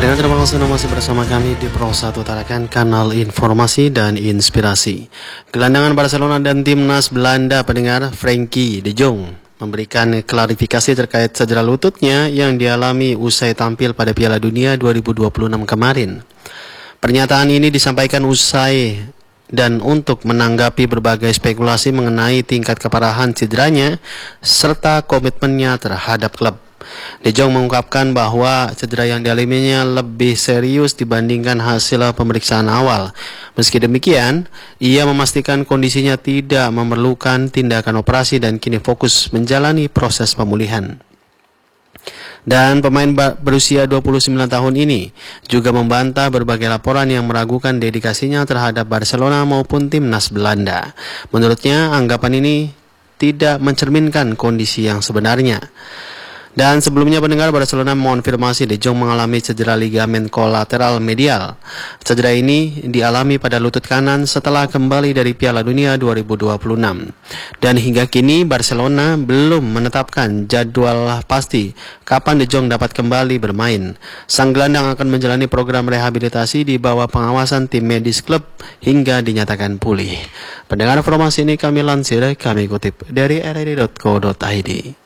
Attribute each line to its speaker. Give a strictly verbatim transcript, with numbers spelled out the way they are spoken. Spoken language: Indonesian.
Speaker 1: Terima terima kasih Anda masih bersama kami di Pro satu Tarakan, kanal informasi dan inspirasi. Gelandangan Barcelona dan timnas Belanda pendengar Frenkie de Jong memberikan klarifikasi terkait cedera lututnya yang dialami usai tampil pada Piala Dunia dua ribu dua puluh enam kemarin. Pernyataan ini disampaikan usai dan untuk menanggapi berbagai spekulasi mengenai tingkat keparahan cederanya serta komitmennya terhadap klub. De Jong mengungkapkan bahwa cedera yang dialaminya lebih serius dibandingkan hasil pemeriksaan awal. Meski demikian, ia memastikan kondisinya tidak memerlukan tindakan operasi dan kini fokus menjalani proses pemulihan. Dan pemain berusia dua puluh sembilan tahun ini juga membantah berbagai laporan yang meragukan dedikasinya terhadap Barcelona maupun timnas Belanda. Menurutnya, anggapan ini tidak mencerminkan kondisi yang sebenarnya. Dan sebelumnya pendengar, Barcelona mengonfirmasi De Jong mengalami cedera ligamen kolateral medial. Cedera ini dialami pada lutut kanan setelah kembali dari Piala Dunia dua ribu dua puluh enam. Dan hingga kini Barcelona belum menetapkan jadwal pasti kapan De Jong dapat kembali bermain. Sang gelandang akan menjalani program rehabilitasi di bawah pengawasan tim medis klub hingga dinyatakan pulih. Pendengar, informasi ini kami lansir, kami kutip dari r r i dot co dot i d.